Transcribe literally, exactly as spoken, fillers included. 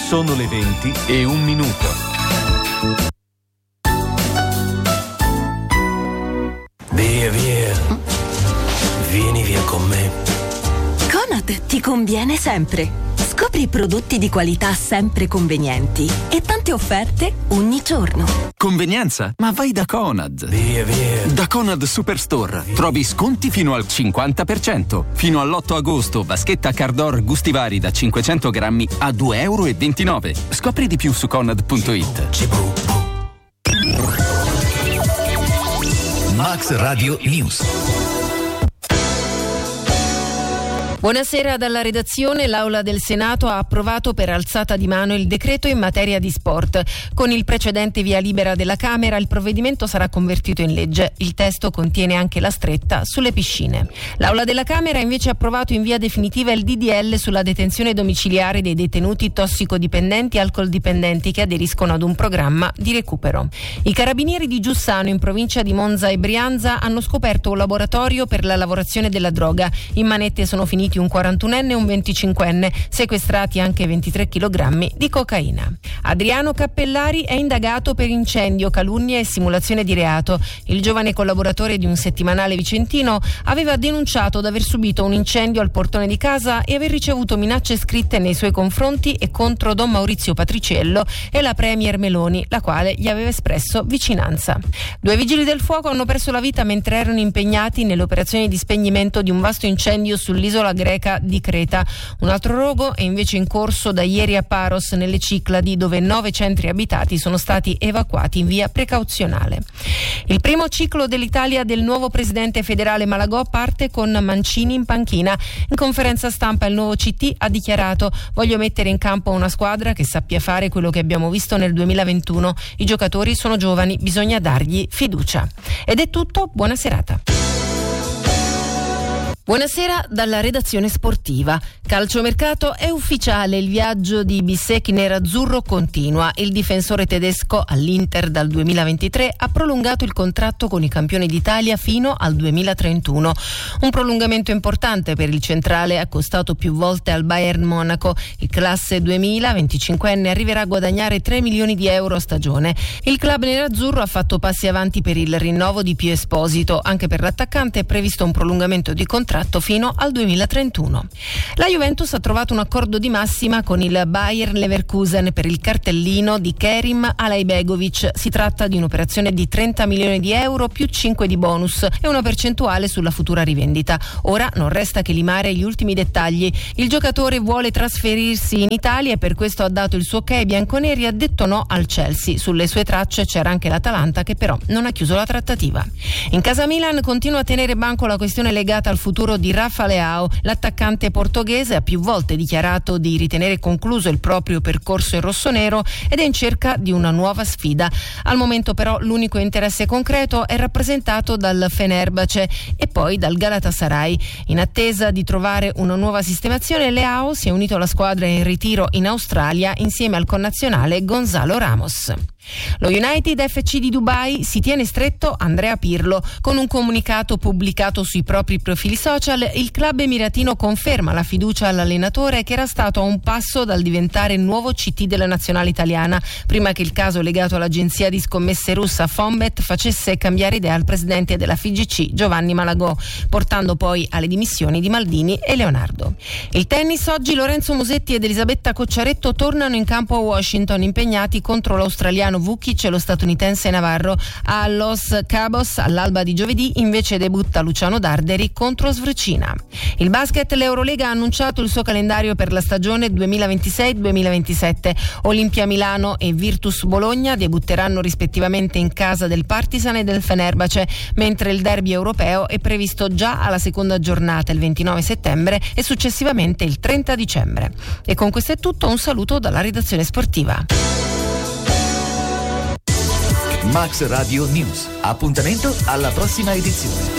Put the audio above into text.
Sono le venti e un minuto. Via, via. Vieni via con me. Conad ti conviene sempre. Scopri prodotti di qualità sempre convenienti e tante offerte ogni giorno. Convenienza? Ma vai da Conad. Via, via. Da Conad Superstore trovi sconti fino al cinquanta per cento. Fino all'otto agosto, vaschetta Cardor gusti vari da cinquecento grammi a due euro e ventinove. Scopri di più su conad punto it. Max Radio News. Buonasera dalla redazione. L'Aula del Senato ha approvato per alzata di mano il decreto in materia di sport. Con il precedente via libera della Camera, il provvedimento sarà convertito in legge. Il testo contiene anche la stretta sulle piscine. L'Aula della Camera ha invece approvato in via definitiva il D D L sulla detenzione domiciliare dei detenuti tossicodipendenti e alcoldipendenti che aderiscono ad un programma di recupero. I carabinieri di Giussano, in provincia di Monza e Brianza, hanno scoperto un laboratorio per la lavorazione della droga. In manette sono finiti un quarantunenne e un venticinquenne, sequestrati anche ventitré chilogrammi di cocaina. Adriano Cappellari è indagato per incendio, calunnia e simulazione di reato. Il giovane collaboratore di un settimanale vicentino aveva denunciato di aver subito un incendio al portone di casa e aver ricevuto minacce scritte nei suoi confronti e contro Don Maurizio Patriciello e la Premier Meloni, la quale gli aveva espresso vicinanza. Due vigili del fuoco hanno perso la vita mentre erano impegnati nelle operazioni di spegnimento di un vasto incendio sull'isola greca di Creta. Un altro rogo è invece in corso da ieri a Paros, nelle Cicladi, dove nove centri abitati sono stati evacuati in via precauzionale. Il primo ciclo dell'Italia del nuovo presidente federale Malagò parte con Mancini in panchina. In conferenza stampa il nuovo C T ha dichiarato: voglio mettere in campo una squadra che sappia fare quello che abbiamo visto nel duemilaventuno. I giocatori sono giovani, bisogna dargli fiducia. Ed è tutto, buona serata. Buonasera dalla redazione sportiva. Calciomercato, è ufficiale, il viaggio di Bissecchi nerazzurro continua. Il difensore tedesco all'Inter dal duemilaventitré ha prolungato il contratto con i campioni d'Italia fino al duemilatrentuno. Un prolungamento importante per il centrale, accostato più volte al Bayern Monaco. Il classe duemila, venticinquenne, arriverà a guadagnare tre milioni di euro a stagione. Il club nerazzurro ha fatto passi avanti per il rinnovo di Pio Esposito. Anche per l'attaccante è previsto un prolungamento di contratto fino al duemilatrentuno. La Juventus ha trovato un accordo di massima con il Bayer Leverkusen per il cartellino di Kerim Alaibegovic. Si tratta di un'operazione di trenta milioni di euro più cinque di bonus e una percentuale sulla futura rivendita. Ora non resta che limare gli ultimi dettagli. Il giocatore vuole trasferirsi in Italia e per questo ha dato il suo ok ai bianconeri, ha detto no al Chelsea. Sulle sue tracce c'era anche l'Atalanta, che però non ha chiuso la trattativa. In casa Milan continua a tenere banco la questione legata al futuro di Rafa Leao. L'attaccante portoghese ha più volte dichiarato di ritenere concluso il proprio percorso in rossonero ed è in cerca di una nuova sfida. Al momento però l'unico interesse concreto è rappresentato dal Fenerbahce e poi dal Galatasaray. In attesa di trovare una nuova sistemazione, Leao si è unito alla squadra in ritiro in Australia insieme al connazionale Gonzalo Ramos. Lo United F C di Dubai si tiene stretto Andrea Pirlo. Con un comunicato pubblicato sui propri profili social, il club emiratino conferma la fiducia all'allenatore, che era stato a un passo dal diventare nuovo C T della nazionale italiana, prima che il caso legato all'agenzia di scommesse russa Fonbet facesse cambiare idea al presidente della F I G C Giovanni Malagò, portando poi alle dimissioni di Maldini e Leonardo. Il tennis, oggi Lorenzo Musetti ed Elisabetta Cocciaretto tornano in campo a Washington, impegnati contro l'australiano Vukic e lo statunitense Navarro. A Los Cabos all'alba di giovedì invece debutta Luciano Darderi contro Svrcina. Il basket, l'Eurolega ha annunciato il suo calendario per la stagione duemilaventisei duemilaventisette. Olimpia Milano e Virtus Bologna debutteranno rispettivamente in casa del Partizan e del Fenerbahce, mentre il derby europeo è previsto già alla seconda giornata, il ventinove settembre, e successivamente il trenta dicembre. E con questo è tutto, un saluto dalla redazione sportiva. Max Radio News. Appuntamento alla prossima edizione.